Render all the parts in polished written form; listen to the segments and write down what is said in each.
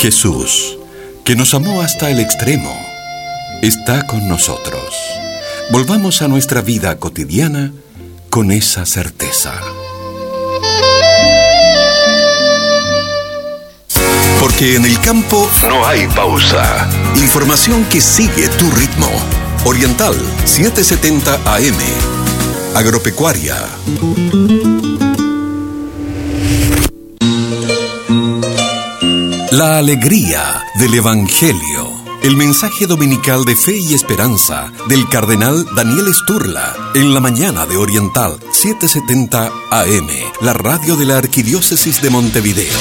Jesús, que nos amó hasta el extremo, está con nosotros. Volvamos a nuestra vida cotidiana con esa certeza. Porque en el campo no hay pausa. Información que sigue tu ritmo. Oriental 770 AM. Agropecuaria. La alegría del Evangelio. El mensaje dominical de fe y esperanza del cardenal Daniel Sturla en la mañana de Oriental 770 AM, la radio de la Arquidiócesis de Montevideo.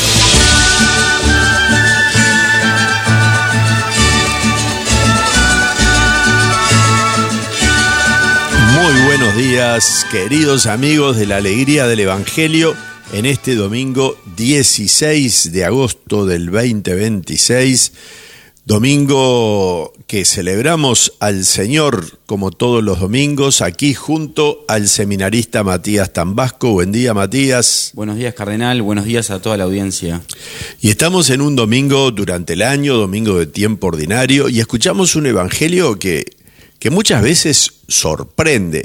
Muy buenos días, queridos amigos de la alegría del Evangelio, en este domingo 16 de agosto del 2026, domingo que celebramos al Señor como todos los domingos, aquí junto al seminarista Matías Tambasco. Buen día, Matías. Buenos días, cardenal, buenos días a toda la audiencia. Y estamos en un domingo durante el año, domingo de tiempo ordinario, y escuchamos un evangelio que muchas veces sorprende.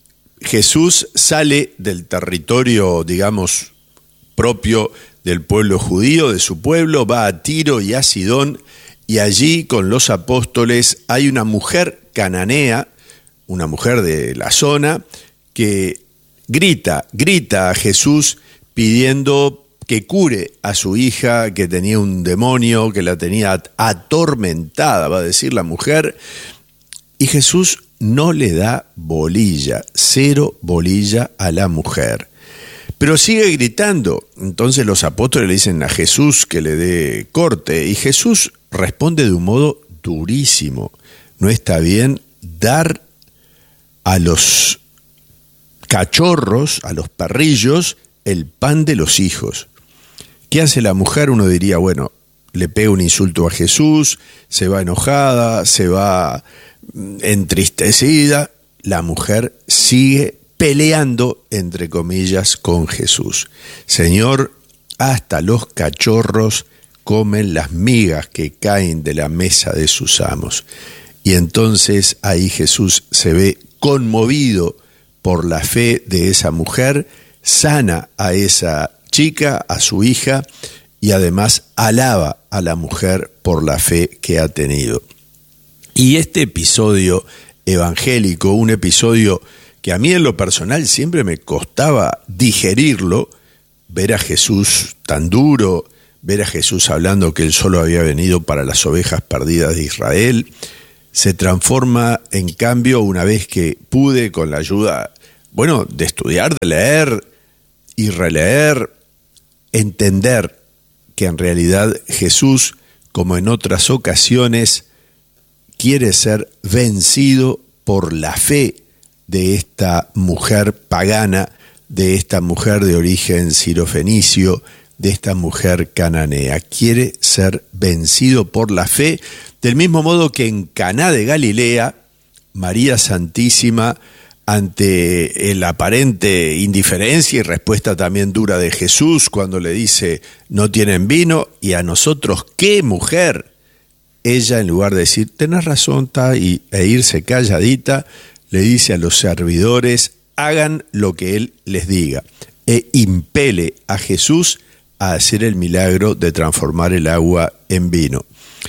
Jesús sale del territorio, digamos, propio del pueblo judío, de su pueblo, va a Tiro y a Sidón, y allí con los apóstoles hay una mujer cananea, una mujer de la zona, que grita a Jesús pidiendo que cure a su hija, que tenía un demonio, que la tenía atormentada, va a decir la mujer, y Jesús no le da bolilla, cero bolilla a la mujer. Pero sigue gritando. Entonces los apóstoles le dicen a Jesús que le dé corte, y Jesús responde de un modo durísimo. No está bien dar a los cachorros, a los perrillos, el pan de los hijos. ¿Qué hace la mujer? Uno diría, bueno, le pega un insulto a Jesús, se va enojada, se va entristecida. La mujer sigue peleando, entre comillas, con Jesús. Señor, hasta los cachorros comen las migas que caen de la mesa de sus amos. Y entonces ahí Jesús se ve conmovido por la fe de esa mujer, sana a esa chica, a su hija, y además alaba a la mujer por la fe que ha tenido. Y este episodio evangélico, un episodio que a mí en lo personal siempre me costaba digerirlo, ver a Jesús tan duro, ver a Jesús hablando que él solo había venido para las ovejas perdidas de Israel, se transforma en cambio una vez que pude, con la ayuda, de estudiar, de leer y releer, entender que en realidad Jesús, como en otras ocasiones, quiere ser vencido por la fe de esta mujer pagana, de esta mujer de origen sirofenicio, de esta mujer cananea. Quiere ser vencido por la fe, del mismo modo que en Caná de Galilea, María Santísima, ante la aparente indiferencia y respuesta también dura de Jesús, cuando le dice, no tienen vino, y a nosotros, ¿qué mujer? Ella, en lugar de decir, tenés razón, e irse calladita, le dice a los servidores, hagan lo que él les diga, e impele a Jesús a hacer el milagro de transformar el agua en vino.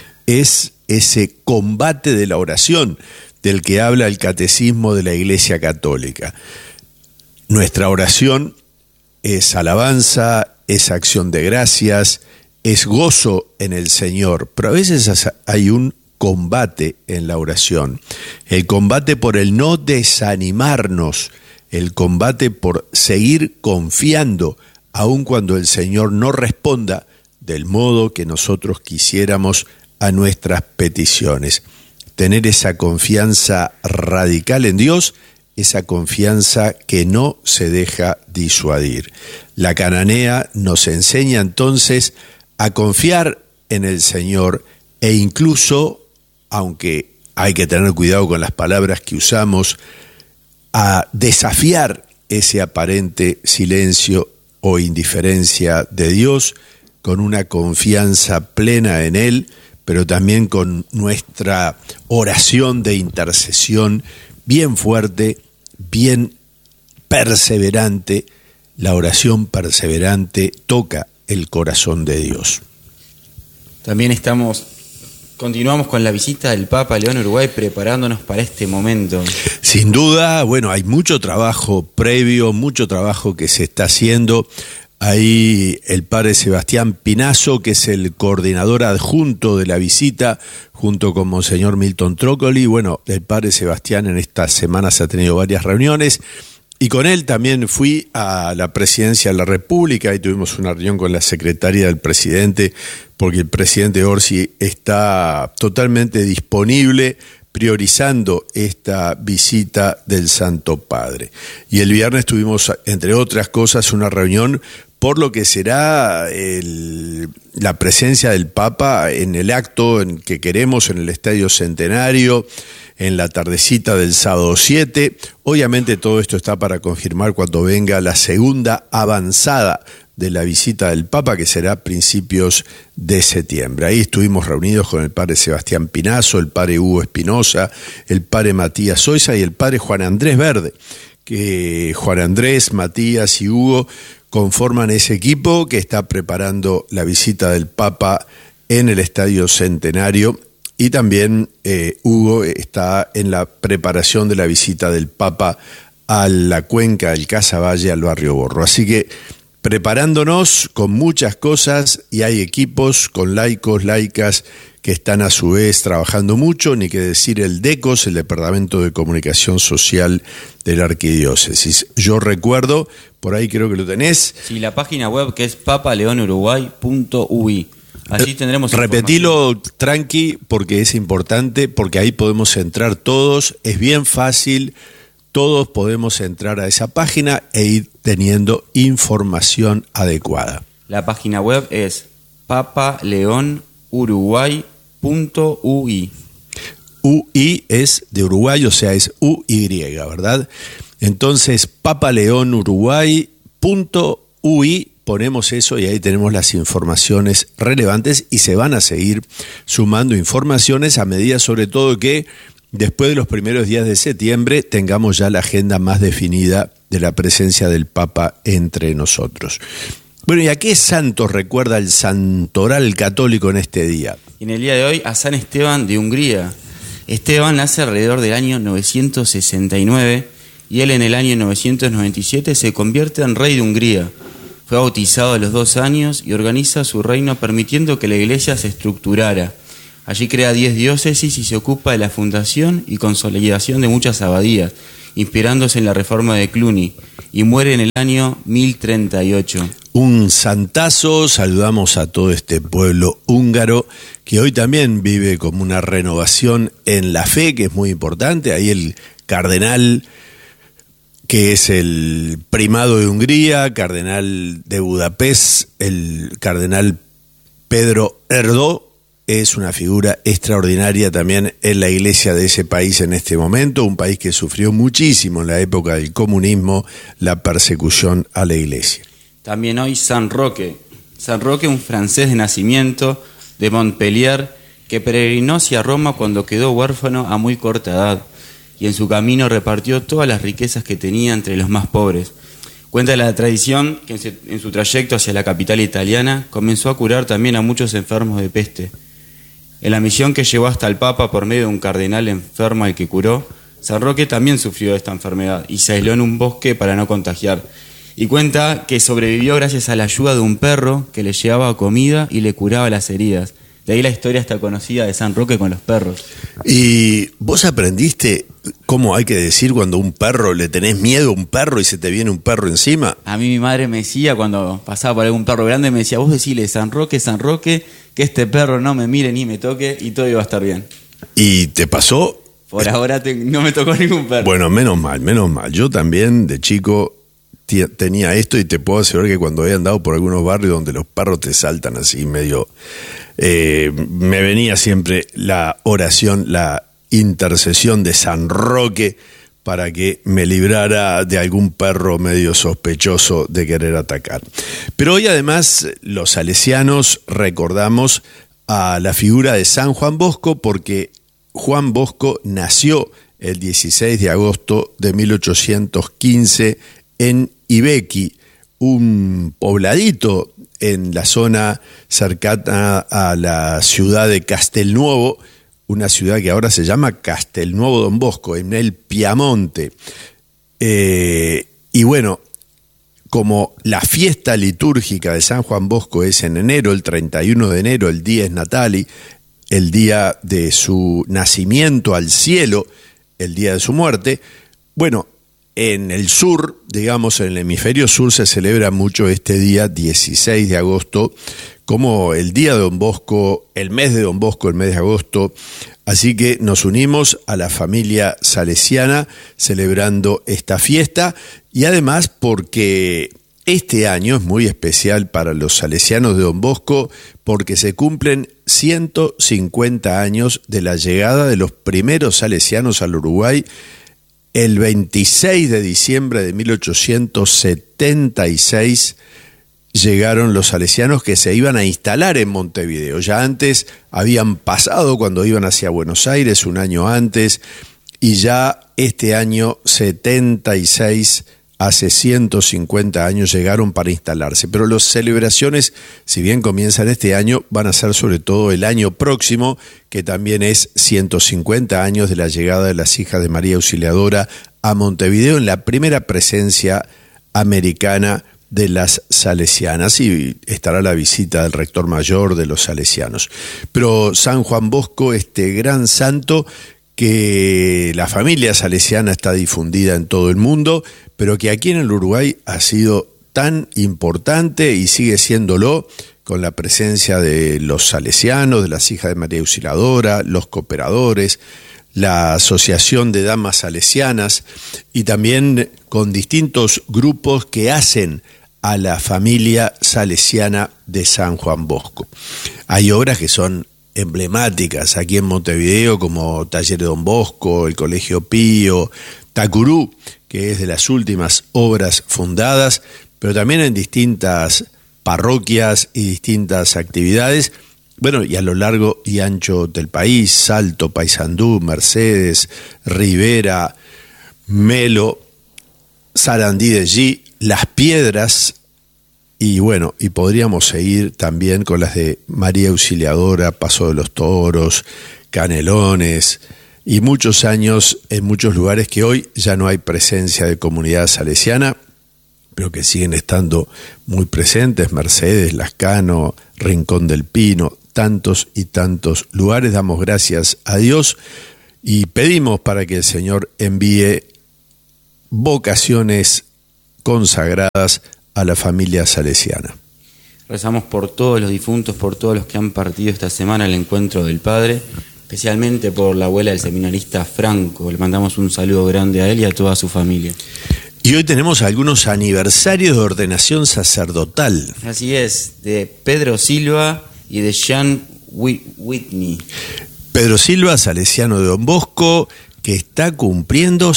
Es ese combate de la oración del que habla el Catecismo de la Iglesia Católica. Nuestra oración es alabanza, es acción de gracias, es gozo en el Señor, pero a veces hay un combate en la oración, el combate por el no desanimarnos, el combate por seguir confiando, aun cuando el Señor no responda del modo que nosotros quisiéramos a nuestras peticiones. Tener esa confianza radical en Dios, esa confianza que no se deja disuadir. La cananea nos enseña entonces a confiar en el Señor e incluso, aunque hay que tener cuidado con las palabras que usamos, a desafiar ese aparente silencio o indiferencia de Dios con una confianza plena en Él, pero también con nuestra oración de intercesión bien fuerte, bien perseverante. La oración perseverante toca el corazón de Dios. También continuamos con la visita del Papa León a Uruguay, preparándonos para este momento. Sin duda, bueno, hay mucho trabajo previo, mucho trabajo que se está haciendo. Ahí el padre Sebastián Pinazo, que es el coordinador adjunto de la visita, junto con Monseñor Milton Trócoli. Bueno, el padre Sebastián en estas semanas ha tenido varias reuniones, y con él también fui a la Presidencia de la República. Ahí tuvimos una reunión con la secretaria del presidente, porque el presidente Orsi está totalmente disponible, priorizando esta visita del Santo Padre. Y el viernes tuvimos, entre otras cosas, una reunión por lo que será la presencia del Papa en el acto en que queremos en el Estadio Centenario, en la tardecita del sábado 7. Obviamente todo esto está para confirmar cuando venga la segunda avanzada de la visita del Papa, que será a principios de septiembre. Ahí estuvimos reunidos con el padre Sebastián Pinazo, el padre Hugo Espinosa, el padre Matías Soiza y el padre Juan Andrés Verde, que Juan Andrés, Matías y Hugo conforman ese equipo que está preparando la visita del Papa en el Estadio Centenario, y también Hugo está en la preparación de la visita del Papa a la cuenca del Casaballe, al barrio Borro. Así que preparándonos con muchas cosas, y hay equipos con laicos, laicas, que están a su vez trabajando mucho, ni que decir el DECOS, el Departamento de Comunicación Social de la Arquidiócesis. Yo recuerdo, por ahí creo que lo tenés. Sí, la página web, que es papaleonuruguay.ui. Allí tendremos repetilo tranqui, porque es importante, porque ahí podemos entrar todos, es bien fácil. Todos podemos entrar a esa página e ir teniendo información adecuada. La página web es papaleonuruguay.ui. UI es de Uruguay, o sea, es UY, ¿verdad? Entonces, papaleonuruguay.ui, ponemos eso y ahí tenemos las informaciones relevantes, y se van a seguir sumando informaciones a medida, sobre todo, que después de los primeros días de septiembre tengamos ya la agenda más definida de la presencia del Papa entre nosotros. Bueno, ¿y a qué santos recuerda el santoral católico en este día? En el día de hoy a San Esteban de Hungría. Esteban nace alrededor del año 969 y él en el año 997 se convierte en rey de Hungría. Fue bautizado a los 2 años y organiza su reino permitiendo que la iglesia se estructurara. Allí crea 10 diócesis y se ocupa de la fundación y consolidación de muchas abadías, inspirándose en la reforma de Cluny, y muere en el año 1038. Un santazo. Saludamos a todo este pueblo húngaro que hoy también vive como una renovación en la fe, que es muy importante. Ahí el cardenal, que es el primado de Hungría, cardenal de Budapest, el cardenal Pedro Erdő, es una figura extraordinaria también en la iglesia de ese país en este momento, un país que sufrió muchísimo en la época del comunismo la persecución a la iglesia. También hoy San Roque. San Roque, un francés de nacimiento de Montpellier, que peregrinó hacia Roma cuando quedó huérfano a muy corta edad, y en su camino repartió todas las riquezas que tenía entre los más pobres. Cuenta la tradición que en su trayecto hacia la capital italiana comenzó a curar también a muchos enfermos de peste. En la misión que llevó hasta el Papa por medio de un cardenal enfermo al que curó, San Roque también sufrió de esta enfermedad y se aisló en un bosque para no contagiar. Y cuenta que sobrevivió gracias a la ayuda de un perro que le llevaba comida y le curaba las heridas. De ahí la historia está conocida de San Roque con los perros. ¿Y vos aprendiste cómo hay que decir cuando un perro, le tenés miedo a un perro y se te viene un perro encima? A mí mi madre me decía, cuando pasaba por algún perro grande, me decía, vos decile San Roque, que este perro no me mire ni me toque y todo iba a estar bien. ¿Y te pasó? Por ahora no me tocó ningún perro. Bueno, menos mal. Yo también de chico tenía esto, y te puedo asegurar que cuando he andado por algunos barrios donde los perros te saltan así medio, me venía siempre la oración, la intercesión de San Roque para que me librara de algún perro medio sospechoso de querer atacar. Pero hoy además los salesianos recordamos a la figura de San Juan Bosco, porque Juan Bosco nació el 16 de agosto de 1815 en Ibequi, un pobladito en la zona cercana a la ciudad de Castelnuovo, una ciudad que ahora se llama Castelnuovo Don Bosco, en el Piamonte. Y bueno, como la fiesta litúrgica de San Juan Bosco es en enero, el 31 de enero, el Dies Natali, el día de su nacimiento al cielo, el día de su muerte, bueno, en el sur, digamos, en el hemisferio sur se celebra mucho este día 16 de agosto como el día de Don Bosco, el mes de Don Bosco, el mes de agosto. Así que nos unimos a la familia salesiana celebrando esta fiesta, y además porque este año es muy especial para los salesianos de Don Bosco, porque se cumplen 150 años de la llegada de los primeros salesianos al Uruguay. El 26 de diciembre de 1876 llegaron los salesianos que se iban a instalar en Montevideo. Ya antes habían pasado cuando iban hacia Buenos Aires, un año antes, y ya este año 76, hace 150 años, llegaron para instalarse. Pero las celebraciones, si bien comienzan este año, van a ser sobre todo el año próximo, que también es 150 años de la llegada de las hijas de María Auxiliadora a Montevideo, en la primera presencia americana de las salesianas, y estará la visita del rector mayor de los salesianos. Pero San Juan Bosco, este gran santo que la familia salesiana está difundida en todo el mundo, pero que aquí en el Uruguay ha sido tan importante y sigue siéndolo, con la presencia de los salesianos, de las hijas de María Auxiliadora, los cooperadores, la Asociación de Damas Salesianas, y también con distintos grupos que hacen a la familia salesiana de San Juan Bosco. Hay obras que son emblemáticas aquí en Montevideo, como Taller de Don Bosco, el Colegio Pío, Tacurú, que es de las últimas obras fundadas, pero también en distintas parroquias y distintas actividades, bueno, y a lo largo y ancho del país: Salto, Paysandú, Mercedes, Rivera, Melo, Sarandí de G, Las Piedras, y bueno, y podríamos seguir también con las de María Auxiliadora, Paso de los Toros, Canelones, y muchos años en muchos lugares que hoy ya no hay presencia de comunidad salesiana, pero que siguen estando muy presentes: Mercedes, Lascano, Rincón del Pino, tantos y tantos lugares. Damos gracias a Dios y pedimos para que el Señor envíe vocaciones consagradas a la familia salesiana. Rezamos por todos los difuntos, por todos los que han partido esta semana al encuentro del Padre, especialmente por la abuela del seminarista Franco. Le mandamos un saludo grande a él y a toda su familia. Y hoy tenemos algunos aniversarios de ordenación sacerdotal. Así es, de Pedro Silva y de Jean Whitney. Pedro Silva, salesiano de Don Bosco, que está cumpliendo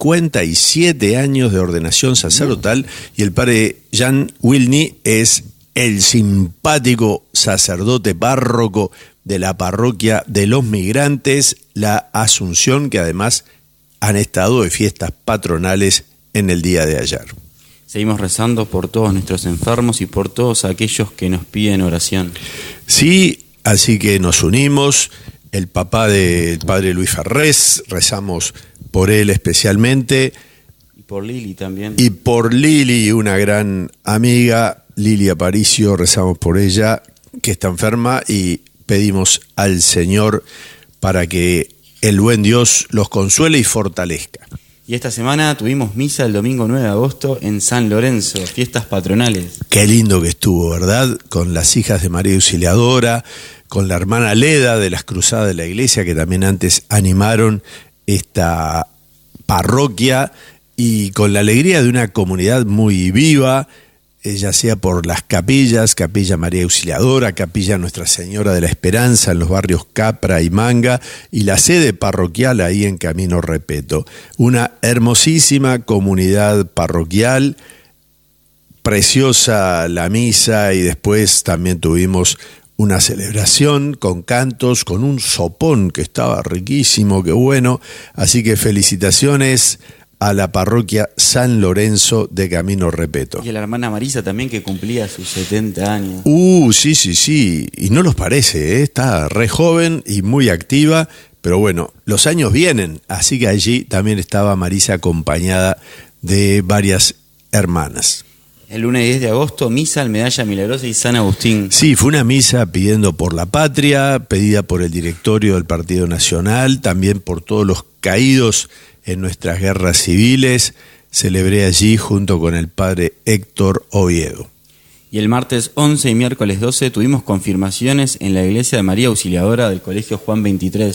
57 años de ordenación sacerdotal, y el padre Jean Whitney es el simpático sacerdote párroco de la parroquia de los Migrantes, la Asunción, que además han estado de fiestas patronales en el día de ayer. Seguimos rezando por todos nuestros enfermos y por todos aquellos que nos piden oración. Sí, así que nos unimos. El papá del padre Luis Ferrés, rezamos por él especialmente. Y por Lili también. Y por Lili, una gran amiga, Lili Aparicio, rezamos por ella, que está enferma, y pedimos al Señor para que el buen Dios los consuele y fortalezca. Y esta semana tuvimos misa el domingo 9 de agosto en San Lorenzo, fiestas patronales. Qué lindo que estuvo, ¿verdad? Con las hijas de María Auxiliadora, con la hermana Leda de las Cruzadas de la Iglesia, que también antes animaron esta parroquia, y con la alegría de una comunidad muy viva, ya sea por las capillas, Capilla María Auxiliadora, Capilla Nuestra Señora de la Esperanza en los barrios Capra y Manga, y la sede parroquial ahí en Camino Repetto. Una hermosísima comunidad parroquial, preciosa la misa, y después también tuvimos una celebración con cantos, con un sopón que estaba riquísimo, qué bueno. Así que felicitaciones a la parroquia San Lorenzo de Camino Repetto. Y a la hermana Marisa también, que cumplía sus 70 años. Sí. Y no los parece, ¿eh? Está re joven y muy activa. Pero bueno, los años vienen. Así que allí también estaba Marisa acompañada de varias hermanas. El lunes 10 de agosto, misa en Medalla Milagrosa y San Agustín. Sí, fue una misa pidiendo por la patria, pedida por el directorio del Partido Nacional, también por todos los caídos en nuestras guerras civiles. Celebré allí junto con el padre Héctor Oviedo. Y el martes 11 y miércoles 12 tuvimos confirmaciones en la iglesia de María Auxiliadora del Colegio Juan 23.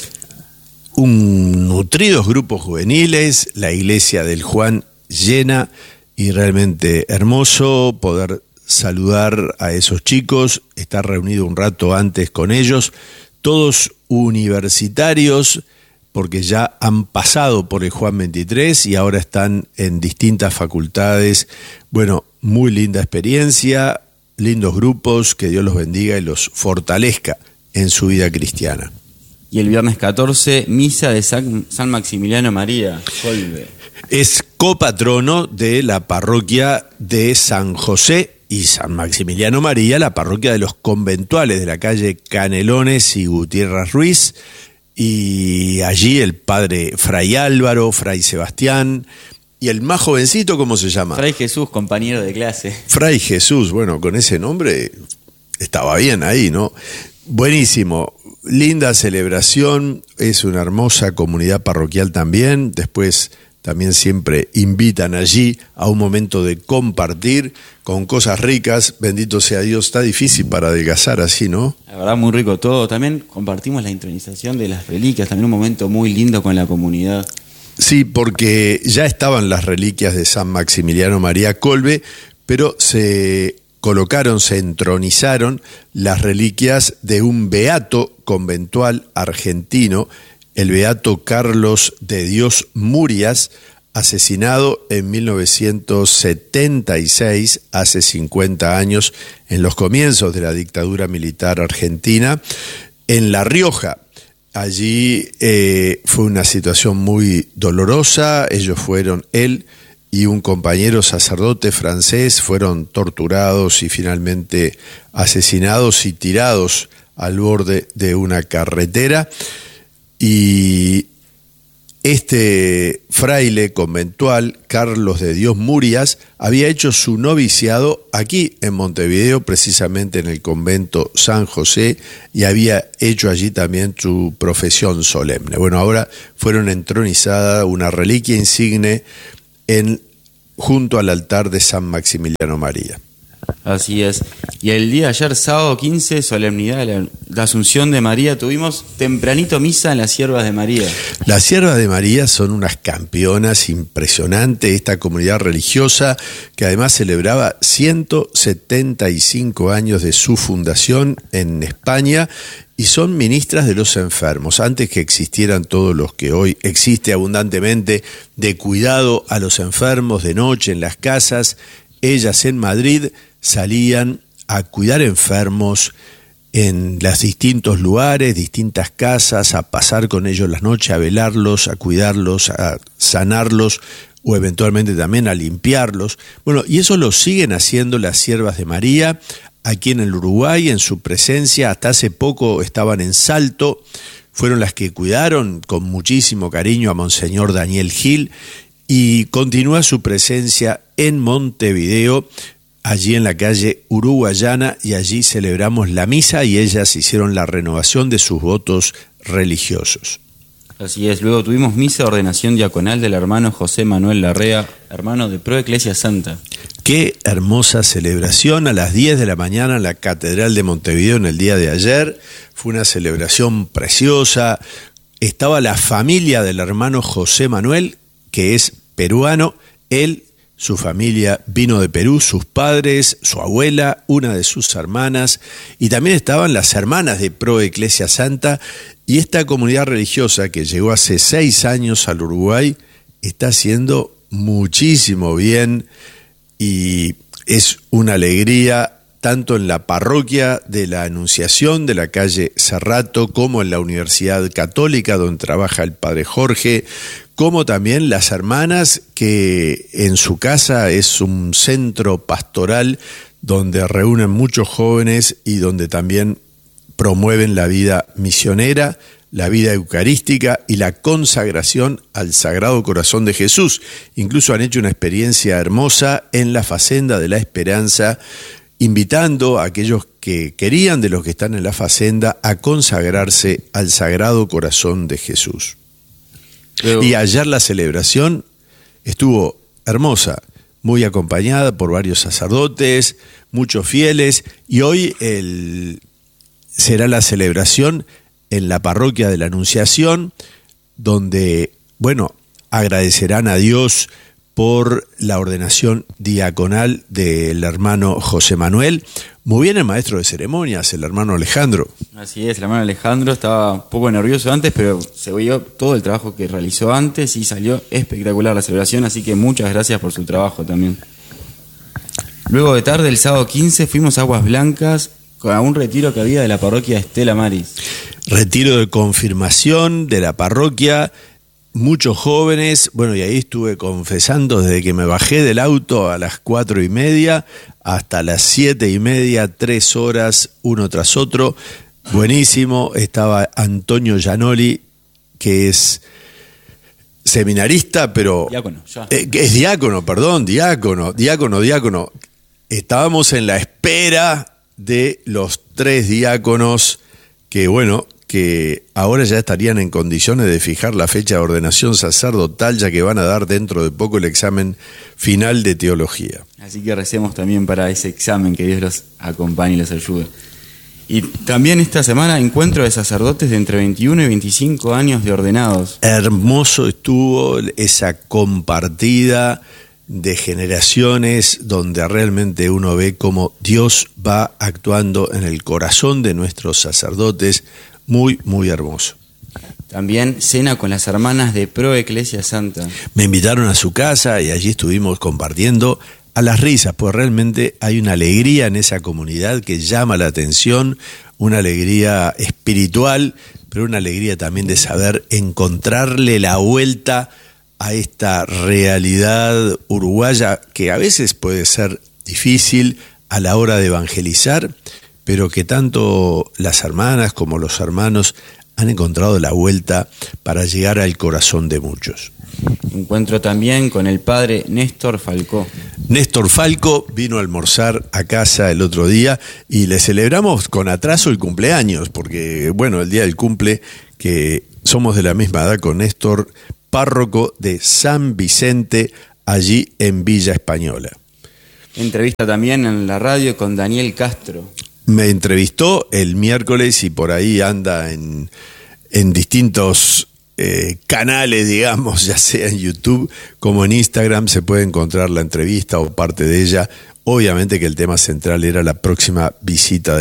Un nutridos grupos juveniles, la iglesia del Juan llena, y realmente hermoso poder saludar a esos chicos, estar reunido un rato antes con ellos, todos universitarios, porque ya han pasado por el Juan 23 y ahora están en distintas facultades. Bueno, muy linda experiencia, lindos grupos, que Dios los bendiga y los fortalezca en su vida cristiana. Y el viernes 14, misa de San Maximiliano María, Colbe. Es copatrono de la parroquia de San José y San Maximiliano María, la parroquia de los conventuales de la calle Canelones y Gutiérrez Ruiz, y allí el padre Fray Álvaro, Fray Sebastián, y el más jovencito, ¿cómo se llama? Fray Jesús, compañero de clase. Fray Jesús, bueno, con ese nombre estaba bien ahí, ¿no? Buenísimo, linda celebración, es una hermosa comunidad parroquial también. Después también siempre invitan allí a un momento de compartir con cosas ricas. Bendito sea Dios, está difícil para adelgazar así, ¿no? La verdad, muy rico todo. También compartimos la intronización de las reliquias, también un momento muy lindo con la comunidad. Sí, porque ya estaban las reliquias de San Maximiliano María Colbe, pero se colocaron, se entronizaron las reliquias de un beato conventual argentino, el beato Carlos de Dios Murias, asesinado en 1976, hace 50 años, en los comienzos de la dictadura militar argentina, en La Rioja. Allí fue una situación muy dolorosa. Ellos fueron, él y un compañero sacerdote francés, fueron torturados y finalmente asesinados y tirados al borde de una carretera. Y este fraile conventual, Carlos de Dios Murias, había hecho su noviciado aquí en Montevideo, precisamente en el convento San José, y había hecho allí también su profesión solemne. Bueno, ahora fueron entronizadas una reliquia insigne junto al altar de San Maximiliano María. Así es. Y el día de ayer, sábado 15, solemnidad de la Asunción de María, tuvimos tempranito misa en las Siervas de María. Las Siervas de María son unas campeonas impresionantes, esta comunidad religiosa que además celebraba 175 años de su fundación en España, y son ministras de los enfermos, antes que existieran todos los que hoy existe abundantemente de cuidado a los enfermos de noche en las casas. Ellas en Madrid salían a cuidar enfermos en los distintos lugares, distintas casas, a pasar con ellos las noches, a velarlos, a cuidarlos, a sanarlos o eventualmente también a limpiarlos. Bueno, y eso lo siguen haciendo las Siervas de María aquí en el Uruguay, en su presencia. Hasta hace poco estaban en Salto, fueron las que cuidaron con muchísimo cariño a Monseñor Daniel Gil, y continúa su presencia en Montevideo, allí en la calle Uruguayana, y allí celebramos la misa y ellas hicieron la renovación de sus votos religiosos. Así es, luego tuvimos misa de ordenación diaconal del hermano José Manuel Larrea, hermano de Pro Ecclesia Santa. Qué hermosa celebración, a las 10 de la mañana en la Catedral de Montevideo en el día de ayer. Fue una celebración preciosa. Estaba la familia del hermano José Manuel, que es peruano, él Su familia vino de Perú, sus padres, su abuela, una de sus hermanas, y también estaban las hermanas de Pro Ecclesia Santa, y esta comunidad religiosa que llegó hace 6 años al Uruguay está haciendo muchísimo bien, y es una alegría tanto en la parroquia de la Anunciación de la calle Cerrato, como en la Universidad Católica donde trabaja el padre Jorge, como también las hermanas que en su casa es un centro pastoral donde reúnen muchos jóvenes y donde también promueven la vida misionera, la vida eucarística y la consagración al Sagrado Corazón de Jesús. Incluso han hecho una experiencia hermosa en la Facenda de la Esperanza, invitando a aquellos que querían, de los que están en la Facenda, a consagrarse al Sagrado Corazón de Jesús. Y ayer la celebración estuvo hermosa, muy acompañada por varios sacerdotes, muchos fieles, y hoy será la celebración en la parroquia de la Anunciación, donde, agradecerán a Dios por la ordenación diaconal del hermano José Manuel. Muy bien el maestro de ceremonias, el hermano Alejandro. Así es, el hermano Alejandro estaba un poco nervioso antes, pero se vio todo el trabajo que realizó antes y salió espectacular la celebración, así que muchas gracias por su trabajo también. Luego de tarde, el sábado 15, fuimos a Aguas Blancas a un retiro que había de la parroquia Estela Maris. Retiro de confirmación de la parroquia, muchos jóvenes, y ahí estuve confesando desde que me bajé del auto a las 4:30 hasta las 7:30, 3 horas, uno tras otro. Buenísimo. Estaba Antonio Gianoli, que es seminarista, pero... Diácono, ya. Es diácono. Estábamos en la espera de los 3 diáconos que ahora ya estarían en condiciones de fijar la fecha de ordenación sacerdotal, ya que van a dar dentro de poco el examen final de teología. Así que recemos también para ese examen, que Dios los acompañe y los ayude. Y también esta semana encuentro de sacerdotes de entre 21 y 25 años de ordenados. Hermoso estuvo esa compartida de generaciones donde realmente uno ve cómo Dios va actuando en el corazón de nuestros sacerdotes. Muy, muy hermoso. También cena con las hermanas de Pro Ecclesia Santa. Me invitaron a su casa y allí estuvimos compartiendo a las risas, pues realmente hay una alegría en esa comunidad que llama la atención, una alegría espiritual, pero una alegría también de saber encontrarle la vuelta a esta realidad uruguaya que a veces puede ser difícil a la hora de evangelizar, pero que tanto las hermanas como los hermanos han encontrado la vuelta para llegar al corazón de muchos. Encuentro también con el padre Néstor Falcó. Néstor Falco vino a almorzar a casa el otro día y le celebramos con atraso el cumpleaños, porque el día del cumple, que somos de la misma edad con Néstor, párroco de San Vicente, allí en Villa Española. Entrevista también en la radio con Daniel Castro. Me entrevistó el miércoles y por ahí anda en distintos canales, digamos, ya sea en YouTube como en Instagram, se puede encontrar la entrevista o parte de ella. Obviamente que el tema central era la próxima visita